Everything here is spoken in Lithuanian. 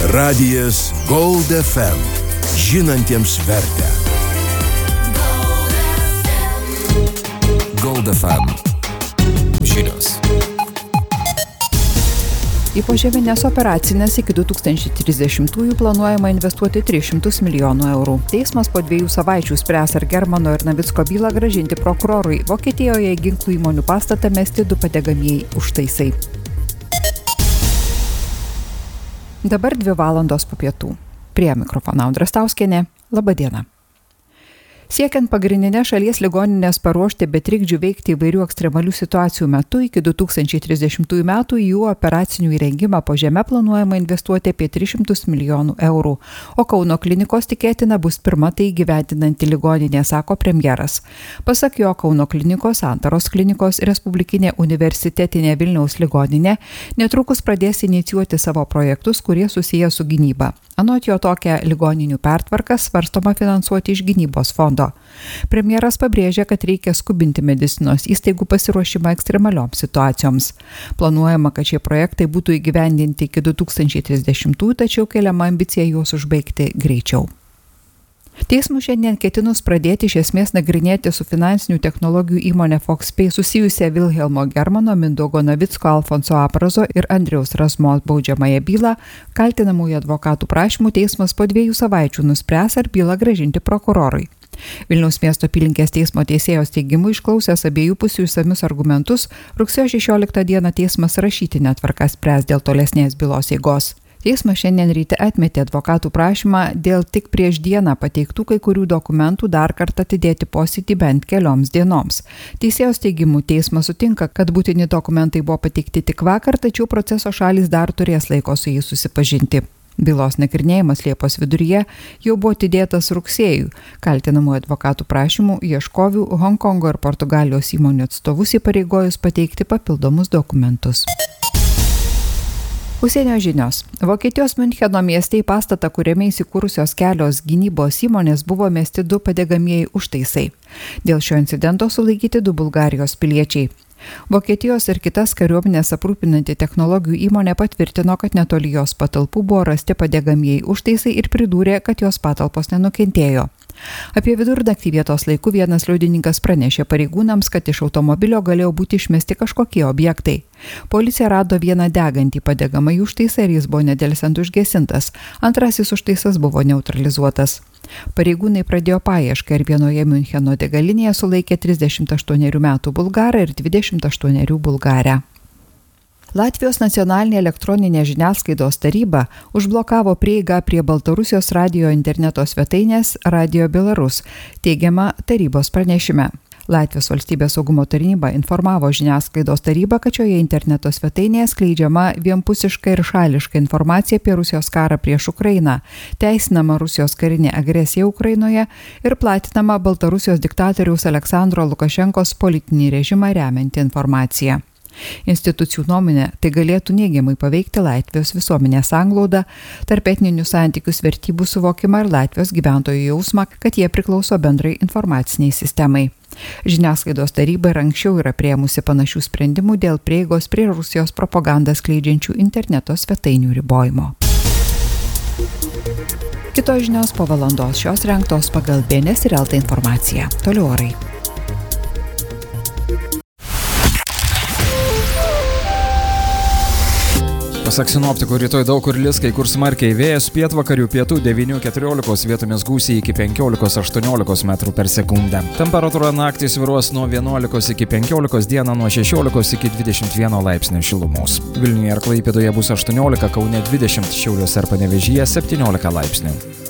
Radijas Gold FM. Žinantiems vertę. Gold FM. Žinios. Į požeminės operacinės iki 2030-ųjų planuojama investuoti 300 milijonų eurų. Teismas po 2 savaičių spręs, ar Germano ir Navicko bylą grąžinti prokurorui. Vokietijoje į ginklų įmonių pastatą mesti 2 padegamieji užtaisai. Dabar 2 valandos po pietų. Prie mikrofono Audra Stauskienė. Labą dieną. Siekiant pagrindinę šalies ligoninės paruošti be trikdžių veikti įvairių ekstremalių situacijų metu, iki 2030 metų į jų operacinių įrengimą po žeme planuojama investuoti apie 300 milijonų eurų, o Kauno klinikos tikėtina bus pirma tai įgyvendinanti ligoninė, sako premjeras. Pasak jo, Kauno klinikos, Santaros klinikos, Respublikinė universitetinė Vilniaus ligoninė netrukus pradės inicijuoti savo projektus, kurie susiję su gynyba. Anot jo, tokią ligoninių pertvarką svarstoma finansuoti iš gynybos fondo. Premjeras pabrėžė, kad reikia skubinti medicinos įstaigų pasiruošimą ekstremalioms situacijoms. Planuojama, kad šie projektai būtų įgyvendinti iki 2030, tačiau keliama ambicija juos užbaigti greičiau. Teismų šiandien ketinus pradėti iš esmės nagrinėti su finansinių technologijų įmonė Foxpay susijusią Vilhelmo Germano, Mindaugo Navicko, Alfonso Abrazo ir Andriaus Razmos baudžiamąją bylą, kaltinamųjų advokatų prašymų teismas po 2 savaičių nuspręs, ar bylą grąžinti prokurorui. Vilniaus miesto apylinkės teismo teisėjos teigimu, išklausęs abiejų pusių išsamius argumentus, rugsėjo 16 dieną teismas rašytinę tvarką spręs dėl tolesnės bylos eigos. Teismas šiandien ryte atmetė advokatų prašymą dėl tik prieš dieną pateiktų kai kurių dokumentų dar kartą atidėti posėdį bent kelioms dienoms. Teisėjos teigimu, teismas sutinka, kad būtini dokumentai buvo pateikti tik vakar, tačiau proceso šalys dar turės laiko su jais susipažinti. Bylos nagrinėjimas Liepos viduryje jau buvo atidėtas rugsėjui. Kaltinamųjų advokatų prašymų ieškovių Honkongo ir Portugalijos įmonių atstovus įpareigojus pateikti papildomus dokumentus. Užsienio žinios. Vokietijos Miuncheno mieste į pastatą, kuriame įsikūrusios kelios gynybos įmonės, buvo mesti 2 padegamieji užtaisai. Dėl šio incidento sulaikyti 2 Bulgarijos piliečiai. Vokietijos ir kitas kariuomenės aprūpinanti technologijų įmonė patvirtino, kad netoli jos patalpų buvo rasti padegamieji užtaisai ir pridūrė, kad jos patalpos nenukentėjo. Apie vidurnaktį vietos laiku vienas liudininkas pranešė pareigūnams, kad iš automobilio galėjo būti išmesti kažkokie objektai. Policija rado vieną degantį padegamąjį užtaisą ir jis buvo nedelsiant užgesintas. Antrasis užtaisas buvo neutralizuotas. Pareigūnai pradėjo paiešką ir vienoje Miuncheno degalinėje sulaikė 38 metų bulgarą ir 28 bulgarę. Latvijos nacionalinė elektroninė žiniasklaidos taryba užblokavo prieigą prie Baltarusijos radijo interneto svetainės Radio Belarus, teigiama tarybos pranešime. Latvijos valstybės saugumo tarnyba informavo žiniasklaidos tarybą, kad šioje interneto svetainėje skleidžiama vienpusiška ir šališka informacija apie Rusijos karą prieš Ukrainą, teisinama Rusijos karinė agresija Ukrainoje ir platinama Baltarusijos diktatoriaus Aleksandro Lukašenkos politinį režimą remianti informacija. Institucijų nuomonė, tai galėtų neigiamai paveikti Latvijos visuomenės sanglaudą, tarpetninius santykius, vertybių suvokimą ir Latvijos gyventojų jausmą, kad jie priklauso bendrai informaciniai sistemai. Žiniasklaidos taryba ir anksčiau yra priėmusi panašių sprendimų dėl prieigos prie Rusijos propagandą skleidžiančių interneto svetainių ribojimo. Kitos žinios po valandos, šios rengtos pagal BNS ir LT informaciją. Toliau orai. Pasak sinoptikų, rytoj daug kur lis, kai kur smarkiai vėjas, pietvakarių pietų 9–14, vietomis gūsiai iki 15–18 metrų per sekundę. Temperatūra naktį svyruos nuo 11 iki 15, dieną nuo 16 iki 21 laipsnių šilumos. Vilniuje ir Klaipėdoje bus 18, Kaune 20, Šiauliuose ir Panevėžyje 17 laipsnių.